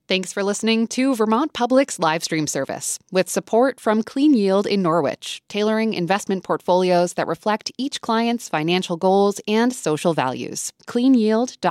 Thanks for listening to Vermont Public's live stream service with support from Clean Yield in Norwich, tailoring investment portfolios that reflect each client's financial goals and social values. CleanYield.com.